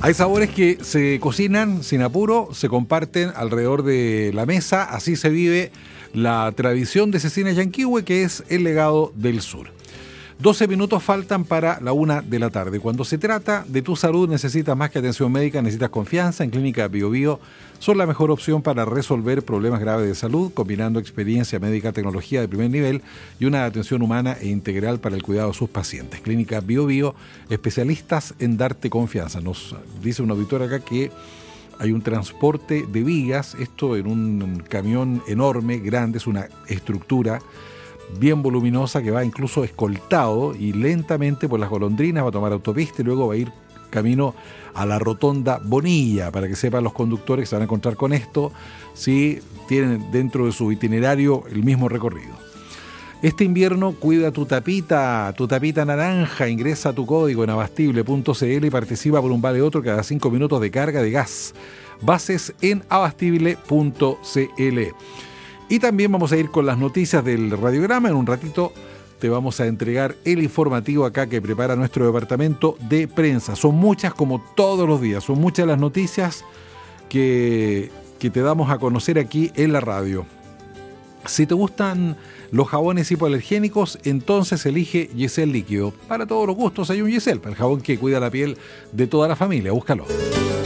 Hay sabores que se cocinan sin apuro, se comparten alrededor de la mesa, así se vive la tradición de Cecina Yanquihue, que es el legado del sur. 12 minutos faltan para la 1 de la tarde. Cuando se trata de tu salud, necesitas más que atención médica, necesitas confianza. En Clínica Bio Bio son la mejor opción para resolver problemas graves de salud, combinando experiencia médica, tecnología de primer nivel y una atención humana e integral para el cuidado de sus pacientes. Clínica Bio Bio, especialistas en darte confianza. Nos dice un auditor acá que hay un transporte de vigas, esto en un camión enorme, grande, es una estructura bien voluminosa que va incluso escoltado y lentamente por las Golondrinas, va a tomar autopista y luego va a ir camino a la rotonda Bonilla, para que sepan los conductores que se van a encontrar con esto si tienen dentro de su itinerario el mismo recorrido. Este invierno cuida tu tapita naranja, ingresa tu código en abastible.cl y participa por un vale otro cada 5 minutos de carga de gas. Bases en abastible.cl. Y también vamos a ir con las noticias del radiograma. En un ratito te vamos a entregar el informativo acá que prepara nuestro departamento de prensa. Son muchas, como todos los días, son muchas las noticias que te damos a conocer aquí en la radio. Si te gustan los jabones hipoalergénicos, entonces elige Yesel líquido. Para todos los gustos hay un Yesel, el jabón que cuida la piel de toda la familia. Búscalo.